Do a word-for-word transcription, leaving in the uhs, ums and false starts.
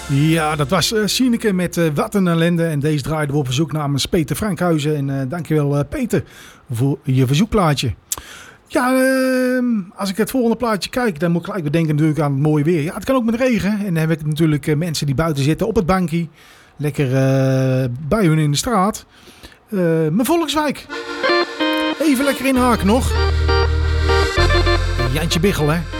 Ja, dat was uh, Sineke met uh, Wat een ellende. En deze draaiden we op verzoek namens Peter Frankhuizen. En uh, dankjewel uh, Peter voor je verzoekplaatje. Ja, uh, als ik het volgende plaatje kijk, dan moet ik gelijk bedenken natuurlijk aan het mooie weer. Ja, het kan ook met regen. En dan heb ik natuurlijk uh, mensen die buiten zitten op het bankje. Lekker uh, bij hun in de straat. Uh, mijn Volkswijk. Even lekker inhaken nog. Jantje Biggel, hè.